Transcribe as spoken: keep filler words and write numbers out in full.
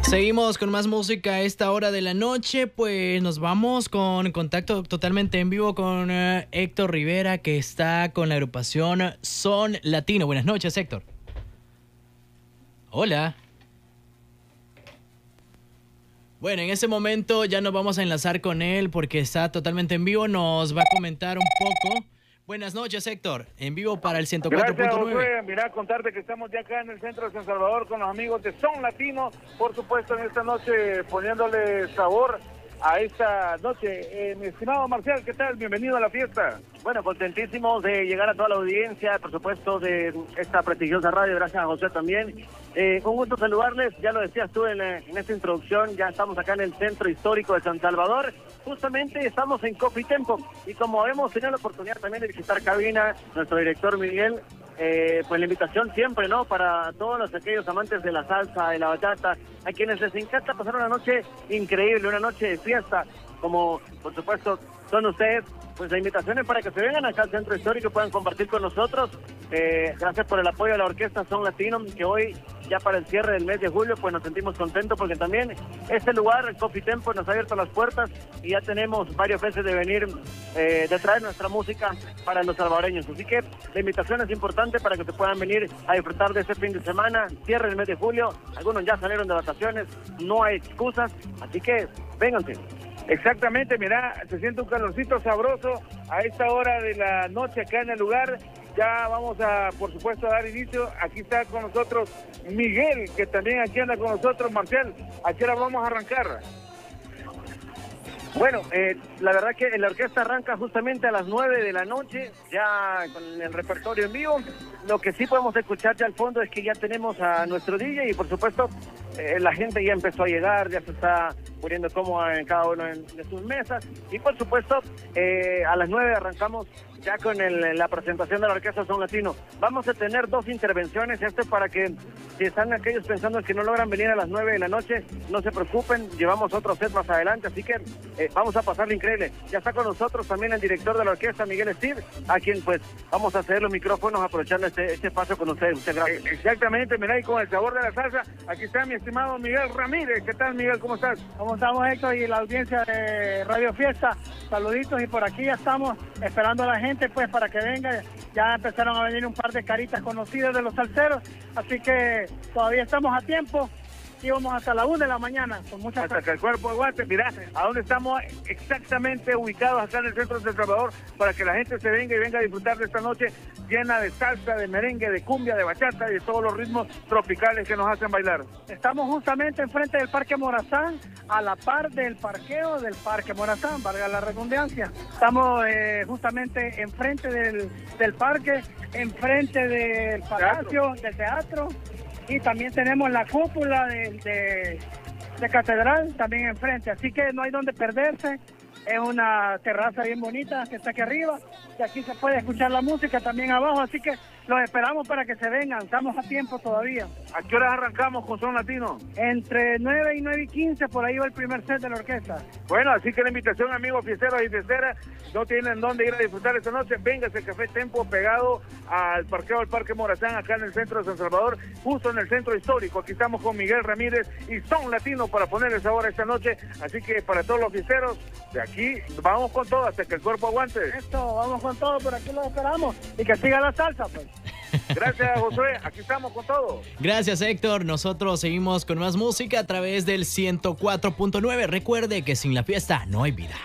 Seguimos con más música a esta hora de la noche, pues nos vamos con contacto totalmente en vivo con uh, Héctor Rivera, que está con la agrupación Son Latino. Buenas noches, Héctor. Hola. Bueno, en ese momento ya nos vamos a enlazar con él porque está totalmente en vivo, nos va a comentar un poco. Buenas noches, Héctor, en vivo para el ciento cuatro punto nueve. Gracias, Josué. Mirá, contarte que estamos ya acá en el centro de San Salvador con los amigos de Son Latino, por supuesto, en esta noche poniéndole sabor a esta noche. Eh, mi estimado Marcial, ¿qué tal? Bienvenido a la fiesta. Bueno, contentísimos de llegar a toda la audiencia, por supuesto, de esta prestigiosa radio. Gracias a José también. Eh, un gusto saludarles, ya lo decías tú en, en esta introducción, ya estamos acá en el centro histórico de San Salvador. Justamente estamos en Coffee Tempo y como hemos tenido la oportunidad también de visitar cabina, nuestro director Miguel, eh, pues la invitación siempre, ¿no? Para todos los, aquellos amantes de la salsa, de la bachata, a quienes les encanta pasar una noche increíble, una noche de fiesta, como por supuesto son ustedes. Pues la invitación es para que se vengan acá al centro histórico y puedan compartir con nosotros. Eh, gracias por el apoyo a la orquesta Son Latino, que hoy, ya para el cierre del mes de julio, pues nos sentimos contentos porque también este lugar, el Coffee Tempo, nos ha abierto las puertas y ya tenemos varias veces de venir, eh, de traer nuestra música para los salvadoreños. Así que la invitación es importante para que se puedan venir a disfrutar de este fin de semana, cierre del mes de julio. Algunos ya salieron de vacaciones, no hay excusas, así que vénganse. Exactamente, mirá, se siente un calorcito sabroso a esta hora de la noche acá en el lugar. Ya vamos a, por supuesto, a dar inicio. Aquí está con nosotros Miguel, que también aquí anda con nosotros. Marcial, ¿a qué hora vamos a arrancar? Bueno, eh, la verdad que la orquesta arranca justamente a las nueve de la noche, ya con el repertorio en vivo. Lo que sí podemos escuchar ya al fondo es que ya tenemos a nuestro D J y por supuesto eh, la gente ya empezó a llegar, ya se está poniendo cómoda en cada uno de sus mesas. Y por supuesto eh, a las nueve arrancamos ya con el, la presentación de la orquesta Son Latino. Vamos a tener dos intervenciones, esto es para que si están aquellos pensando que no logran venir a las nueve de la noche, no se preocupen, llevamos otro set más adelante, así que eh, vamos a pasarle increíble. Ya está con nosotros también el director de la orquesta, Miguel Steve, a quien pues vamos a ceder los micrófonos aprovechando este, este espacio con ustedes. Muchas gracias. Eh, exactamente, mirá, y con el sabor de la salsa, aquí está mi estimado Miguel Ramírez. ¿Qué tal, Miguel? ¿Cómo estás? ¿Cómo estamos, Héctor? Y la audiencia de Radio Fiesta, saluditos, y por aquí ya estamos esperando a la gente pues para que venga. Ya empezaron a venir un par de caritas conocidas de los salseros, así que todavía estamos a tiempo. Íbamos hasta la una de la mañana con mucha hasta que el cuerpo aguante. Mirá, a dónde estamos exactamente ubicados acá en el centro de San Salvador para que la gente se venga y venga a disfrutar de esta noche llena de salsa, de merengue, de cumbia, de bachata y de todos los ritmos tropicales que nos hacen bailar. Estamos justamente enfrente del Parque Morazán, a la par del parqueo del Parque Morazán, valga la redundancia. Estamos eh, justamente enfrente del, del parque, enfrente del palacio, del teatro. Y también tenemos la cúpula de, de, de catedral también enfrente, así que no hay donde perderse. Es una terraza bien bonita que está aquí arriba y aquí se puede escuchar la música también abajo, así que los esperamos para que se vengan, estamos a tiempo todavía. ¿A qué horas arrancamos con Son Latino? Entre nueve y nueve y quince, por ahí va el primer set de la orquesta. Bueno, así que la invitación, amigos fiesteros y fiesteras, no tienen dónde ir a disfrutar esta noche, véngase, Café Tempo, pegado al parqueo del Parque Morazán, acá en el centro de San Salvador, justo en el centro histórico. Aquí estamos con Miguel Ramírez y Son Latino para ponerle sabor a esta noche, así que para todos los fiesteros, de aquí vamos con todo hasta que el cuerpo aguante. Esto, vamos con todo, por aquí los esperamos y que siga la salsa, pues. Gracias, Josué. Aquí estamos con todo. Gracias, Héctor. Nosotros seguimos con más música a través del ciento cuatro punto nueve. Recuerde que sin la fiesta no hay vida.